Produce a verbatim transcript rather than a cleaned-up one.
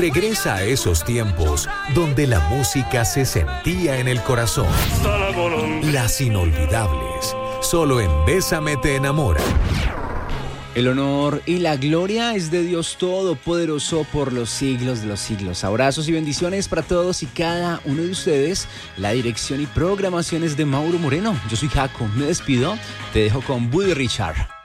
Regresa a esos tiempos donde la música se sentía en el corazón. Las inolvidables, solo en Bésame te enamora. El honor y la gloria es de Dios Todopoderoso por los siglos de los siglos. Abrazos y bendiciones para todos y cada uno de ustedes. La dirección y programación es de Mauro Moreno. Yo soy Jaco, me despido. Te dejo con Buddy Richard.